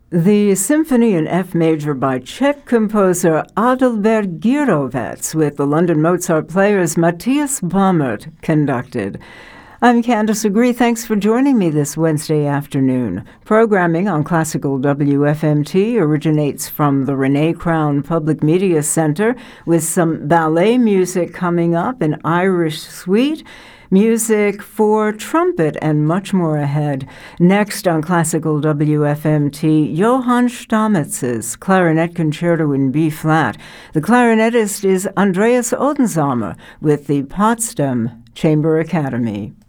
The Symphony in F major by Czech composer Adalbert Girovec with the London Mozart Players Matthias Baumert conducted. I'm Candace Agree. Thanks for joining me this Wednesday afternoon. Programming on Classical WFMT originates from the Renee Crown Public Media Center with some ballet music coming up, an Irish suite, music for trumpet, and much more ahead. Next on Classical WFMT, Johann Stamitz's Clarinet Concerto in B-flat. The clarinetist is Andreas Odensamer with the Potsdam Chamber Academy.